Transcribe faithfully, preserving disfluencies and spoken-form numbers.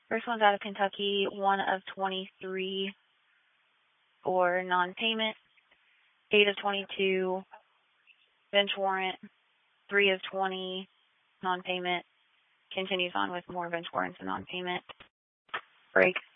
First one's out of Kentucky, one of twenty-three for non-payment, eight of twenty-two, bench warrant, three of twenty, non-payment, continues on with more bench warrants and non-payment. Break.